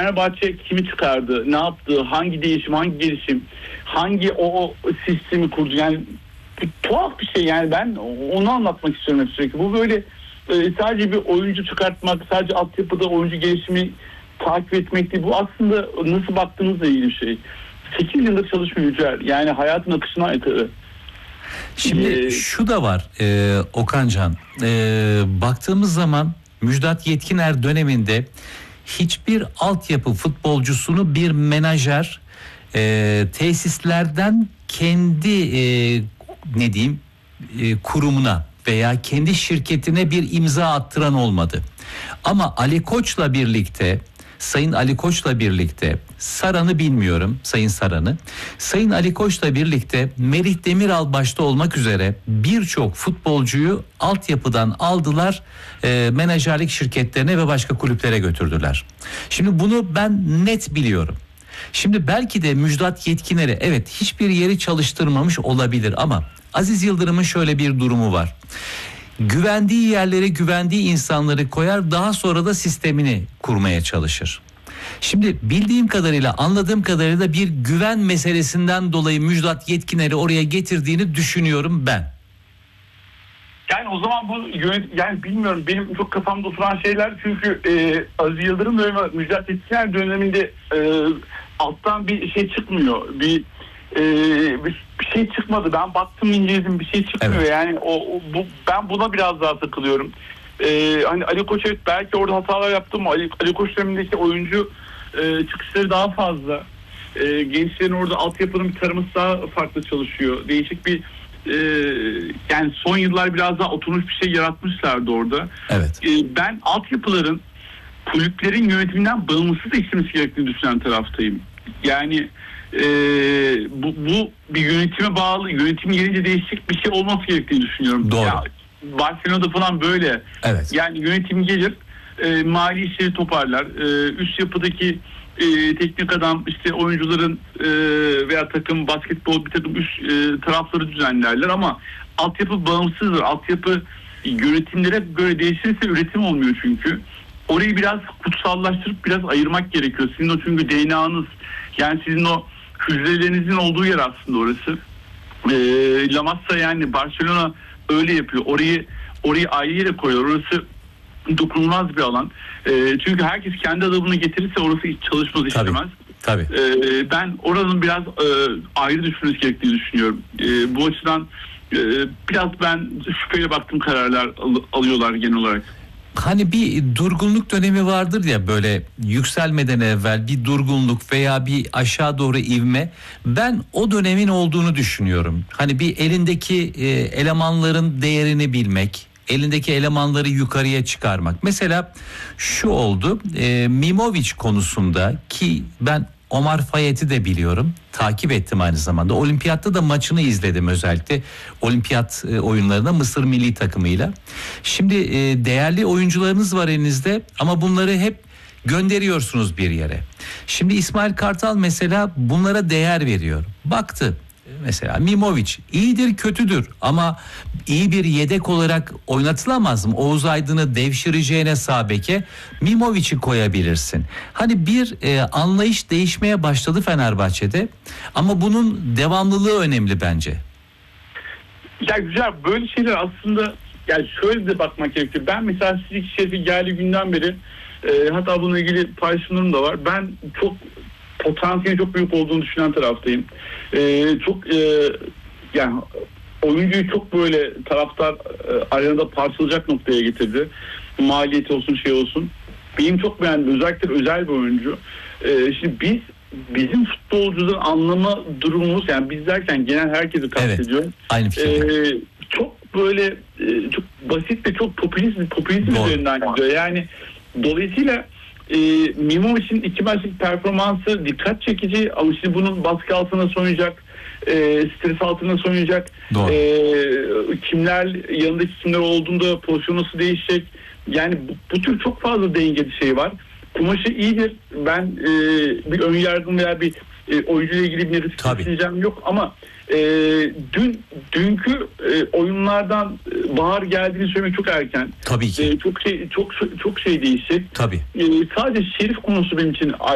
Fenerbahçe kimi çıkardı, ne yaptı, hangi değişim, hangi gelişim, hangi o sistemi kurdu. Yani tuhaf bir şey, yani ben onu anlatmak istiyorum hep sürekli. Bu böyle sadece bir oyuncu çıkartmak, sadece altyapıda oyuncu gelişimi takip etmek değil. Bu aslında nasıl baktığınızla ilgili bir şey. 8 yıldır çalışmıyor Yücel. Yani hayatın akışına aykırı. Şimdi şu da var Okancan. Baktığımız zaman Müjdat Yetkiner döneminde hiçbir altyapı futbolcusunu bir menajer tesislerden kendi kurumuna veya kendi şirketine bir imza attıran olmadı. Ama Ali Koç'la birlikte, Sayın Ali Koç'la birlikte, Saran'ı bilmiyorum, Sayın Saran'ı. Sayın Ali Koç'la birlikte Merih Demiral başta olmak üzere birçok futbolcuyu altyapıdan aldılar, menajerlik şirketlerine ve başka kulüplere götürdüler. Şimdi bunu ben net biliyorum. Şimdi belki de Müjdat Yetkiner'i evet hiçbir yeri çalıştırmamış olabilir ama Aziz Yıldırım'ın şöyle bir durumu var. Güvendiği yerlere güvendiği insanları koyar, daha sonra da sistemini kurmaya çalışır. Şimdi bildiğim kadarıyla, anladığım kadarıyla bir güven meselesinden dolayı Müjdat Yetkiner'i oraya getirdiğini düşünüyorum ben. Yani o zaman bu yani bilmiyorum, benim çok kafamda oturan şeyler, çünkü Aziz Yıldırım dönemi, Müjdat Yetkiner döneminde alttan bir şey çıkmıyor. Bir şey çıkmadı. Ben baktım, inceledim, bir şey çıkmıyor. Evet. Yani ben buna biraz daha takılıyorum. Hani Ali Koç, evet belki orada hatalar yaptı ama Ali Koç dönemindeki oyuncu çıkışları daha fazla. Gençlerin orada altyapının bir taraması daha farklı çalışıyor. Değişik bir yani son yıllar biraz daha oturmuş bir şey yaratmışlardı orada. Evet. Ben altyapıların kulüplerin yönetiminden bağımsız işlemesi gerektiğini düşünen taraftayım. Yani bu bir yönetime bağlı, yönetim gelince değişik bir şey olması gerektiğini düşünüyorum. Doğru. Ya, Barcelona'da falan böyle. Evet. Yani yönetim gelir, mali işleri toparlar, üst yapıdaki teknik adam, işte oyuncuların veya takım, basketbol bir takım üst tarafları düzenlerler ama altyapı bağımsızdır. Altyapı yönetimlere göre değişirse üretim olmuyor çünkü. Orayı biraz kutsallaştırıp biraz ayırmak gerekiyor. Sizin o çünkü DNA'nız, yani sizin o hücrelerinizin olduğu yer aslında orası. La Masia, yani Barcelona öyle yapıyor. Orayı ayrı yere koyuyor. Orası dokunulmaz bir alan. Çünkü herkes kendi adamını getirirse orası hiç çalışmaz, istemez. Tabii. Ben oranın biraz ayrı düşünmesi gerektiğini düşünüyorum. Bu açıdan biraz ben şüpheyle baktığım kararlar alıyorlar genel olarak. Hani bir durgunluk dönemi vardır ya, böyle yükselmeden evvel bir durgunluk veya bir aşağı doğru ivme. Ben o dönemin olduğunu düşünüyorum. Hani bir elindeki elemanların değerini bilmek, elindeki elemanları yukarıya çıkarmak. Mesela şu oldu, Mimovic konusunda, ki ben Omar Fayet'i de biliyorum, takip ettim aynı zamanda. Olimpiyatta da maçını izledim, özellikle olimpiyat oyunlarında Mısır milli takımıyla. Şimdi değerli oyuncularınız var elinizde ama bunları hep gönderiyorsunuz bir yere. Şimdi İsmail Kartal mesela bunlara değer veriyor. Baktı. Mesela Mimovic iyidir kötüdür ama iyi bir yedek olarak oynatılamaz mı? Oğuz Aydın'ı devşireceğine sağ beke Mimovic'i koyabilirsin. Hani bir anlayış değişmeye başladı Fenerbahçe'de ama bunun devamlılığı önemli bence. Ya güzel, böyle şeyler aslında, yani şöyle de bakmak gerekiyor. Ben mesela Sidik Şerif'i geldiği günden beri hatta bununla ilgili paylaşımlarım da var. Ben çok potansiyeli çok büyük olduğunu düşünen taraftayım. Yani oyuncuyu çok böyle taraftar arenada parçalayacak noktaya getirdi. Maliyeti olsun, şey olsun. Benim çok beğendim. Özellikle özel bir oyuncu. Şimdi bizim futbolcuların anlama durumumuz, yani biz derken genel herkesi kastediyorum. Evet, aynı fikirde. Çok böyle çok basit ve çok popülizm üzerinden gidiyor. Yani dolayısıyla Mimovic'in 2 maçlık performansı dikkat çekici ama şimdi bunun baskı altına soyunacak, stres altına soyunacak, yanındaki kimler olduğunda pozisyon nasıl değişecek, yani bu tür çok fazla dengeli şey var. Kumaşı iyidir. Ben bir ön yargım veya bir oyuncuyla ilgili bir negatif düşüncem yok ama dünkü oyunlardan bahar geldiğini söylemek çok erken. Tabii ki. Çok şey değişecek. Tabii. Sadece Şerif konusu benim için